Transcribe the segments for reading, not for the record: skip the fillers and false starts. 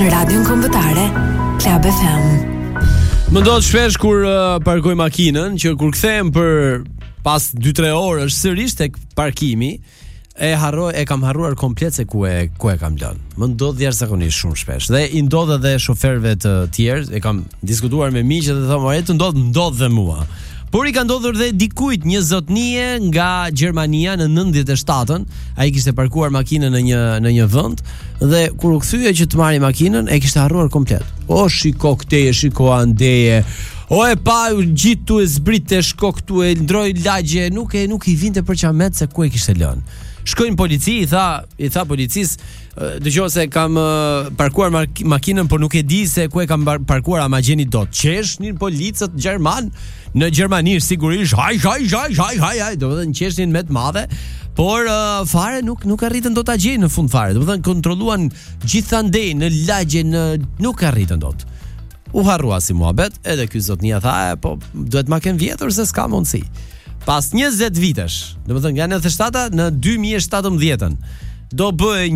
në radion kombëtare Club FM. Më ndodh shpesh kur parkoj makinën që kur kthehem për pas 2-3 orësh sërish tek parkimi e kam harruar komplet se ku e kam lënë. Më ndodh jashtëzakonisht shumë shpesh. Dhe i ndodh edhe shoferëve të tjerë, e kam diskutuar me miqët dhe thonë, "Ore, të ndodh dhe mua." Por i ka ndodhur dhe dikujt një zotnie nga Gjermania në 97-ën, ai kishte parkuar makinën në një vend dhe kur u kthye që të marrë makinën e kishte harruar komplet. O shiko këteje, shiko andeje. O e pa gjithu e zbrite, shko këtu e ndroi lagje, nuk i vinte për qamet se ku e kishte lënë. Shkojnë polici, i tha policisë, dëgjoj se kam parkuar makinën, por nuk e di se ku e kam parkuar, ama gjeni dot. Qeshnin policët gjerman, në Gjermani sigurisht, haj, domethënë qeshnin me të madhe, por fare nuk arritën dot ta gjejnë në fund fare. Domethënë kontrolluan gjithandej në lagje, nuk arritën dot. U harrua si muhabet, edhe ky zotnia tha, po duhet ma ken vjetur se s'ka mundësi. Pas 20 vitesh, domethënë nga 97-a në 2017-ën, do bëj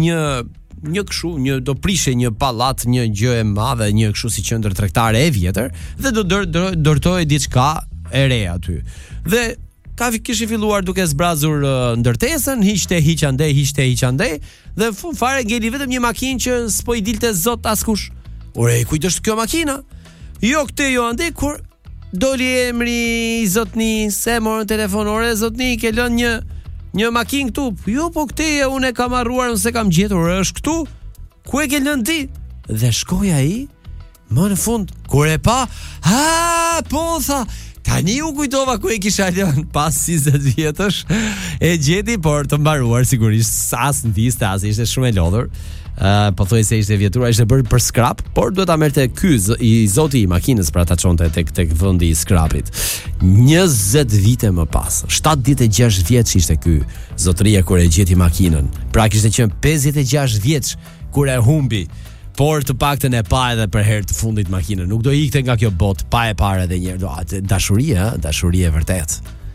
një do prishe një pallat, një gjë e madhe, një kështu si qendër tregtare e vjetër dhe do dortoi diçka e re aty. Dhe kishte filluar duke zbrazur ndërtesën, hiq andej dhe fund fare ngeli vetëm një makinë që s'po i dilte zot askush. Ore, kujt është kjo makina? Jo këtë jo andej kur doli emri i zotni, se morën telefon, ore zotni, ke lënë një makinë këtu. Jo, po këtë unë e kam harruar, nëse kam gjetur, është këtu. Ku e ke lënë ti? Dhe shkoi ai, më në fund, kur e pa, po tha, tani u kujtova ku e kisha lënë pas 20 vjetësh. E gjeti, por të mbaruar sigurisht, as ndiste, as ishte shumë e lodhur. Po thuaj se ishte vjetura, ishte bërë për skrap, por duhet ta merrte ky i zoti i makinës për ata çonte tek vendi i skrapit. 20 vite më pas, 76 vjeç ishte ky zotëria kur e gjeti makinën. Pra kishte qenë 56 vjeç kur e humbi, por të paktën e pa edhe për herë të fundit makinën. Nuk do ikte nga kjo botë pa e parë edhe një herë. Dashuri e vërtet.